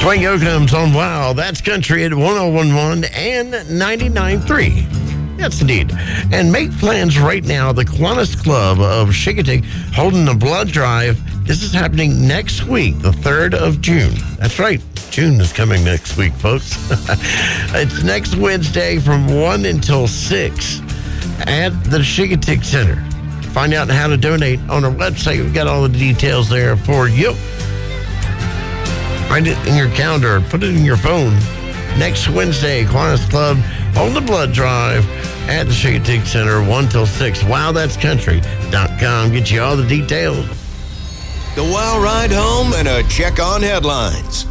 Frank Oakham's on Wow, That's Country at 101.1 and 99.3. Yes, indeed. And make plans right now. The Kiwanis Club of Chincoteague holding a blood drive. This is happening next week, the 3rd of June. That's right. June is coming next week, folks. It's next Wednesday from 1 until 6 at the Chincoteague Center. Find out how to donate on our website. We've got all the details there for you. Write it in your calendar. Put it in your phone. Next Wednesday, Kiwanis Club on the blood drive at the Chincoteague Center, 1 till 6. WowThat'sCountry.com. Get you all the details. The Wow Ride Home and a check on headlines.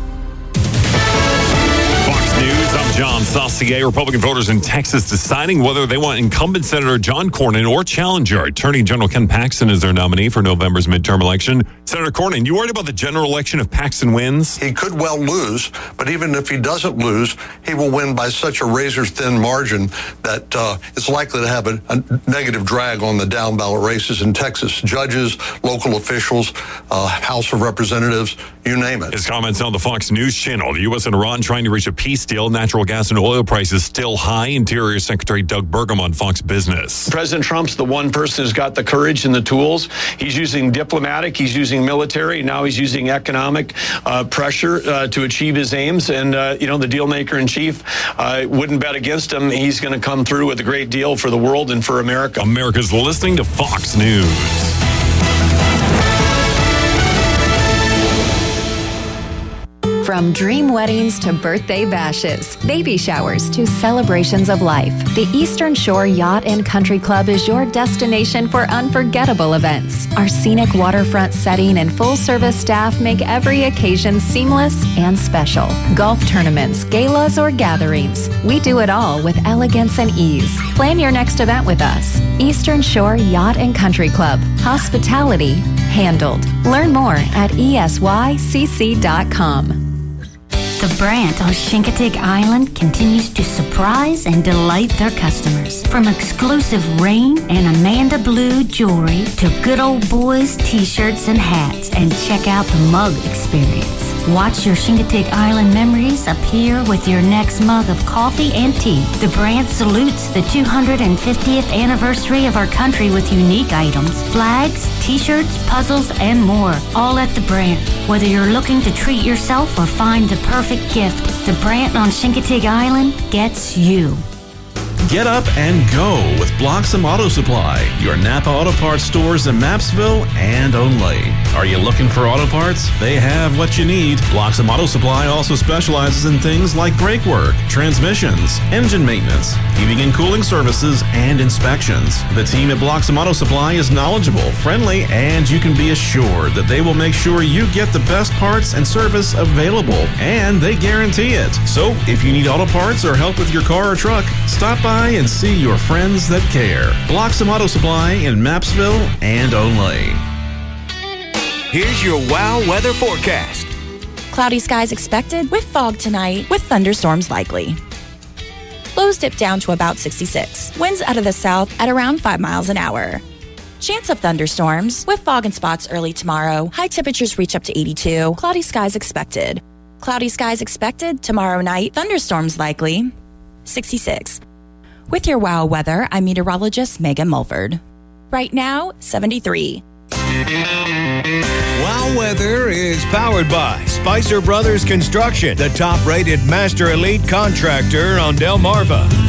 Fox News, I'm John Saucier. Republican voters in Texas deciding whether they want incumbent Senator John Cornyn or challenger Attorney General Ken Paxton as their nominee for November's midterm election. Senator Cornyn, you worried about the general election if Paxton wins? He could well lose, but even if he doesn't lose, he will win by such a razor-thin margin that it's likely to have a negative drag on the down-ballot races in Texas. Judges, local officials, House of Representatives, you name it. His comments on the Fox News channel. The U.S. and Iran trying to reach a peace deal. Natural gas and oil prices still high. Interior Secretary Doug Burgum on Fox Business. President Trump's the one person who's got the courage and the tools. He's using diplomatic, he's using military, now he's using economic pressure to achieve his aims. And, the deal maker in chief wouldn't bet against him. He's going to come through with a great deal for the world and for America. America's listening to Fox News. From dream weddings to birthday bashes, baby showers to celebrations of life, the Eastern Shore Yacht and Country Club is your destination for unforgettable events. Our scenic waterfront setting and full-service staff make every occasion seamless and special. Golf tournaments, galas, or gatherings, we do it all with elegance and ease. Plan your next event with us. Eastern Shore Yacht and Country Club. Hospitality handled. Learn more at ESYCC.com. The Brandt on Chincoteague Island continues to surprise and delight their customers. From exclusive Rain and Amanda Blue jewelry to good old boys t-shirts and hats, and check out the mug experience. Watch your Chincoteague Island memories appear with your next mug of coffee and tea. The Brandt salutes the 250th anniversary of our country with unique items, flags, t-shirts, puzzles, and more, all at the Brandt. Whether you're looking to treat yourself or find the perfect gift, the Brandt on Chincoteague Island gets you. Get up and go with Bloxham Auto Supply, your Napa Auto Parts stores in Mapsville and Only. Are you looking for auto parts? They have what you need. Bloxham Auto Supply also specializes in things like brake work, transmissions, engine maintenance, heating and cooling services, and inspections. The team at Bloxham Auto Supply is knowledgeable, friendly, and you can be assured that they will make sure you get the best parts and service available, and they guarantee it. So, if you need auto parts or help with your car or truck, stop by and see your friends that care. Bloxham Auto Supply in Mapsville and Only. Here's your Wow weather forecast. Cloudy skies expected with fog tonight with thunderstorms likely. Lows dip down to about 66. Winds out of the south at around 5 miles an hour. Chance of thunderstorms with fog in spots early tomorrow. High temperatures reach up to 82. Cloudy skies expected. Cloudy skies expected tomorrow night. Thunderstorms likely. 66. With your Wow weather, I'm meteorologist Megan Mulford. Right now, 73. Wow weather is powered by Spicer Brothers Construction, the top-rated master elite contractor on Delmarva.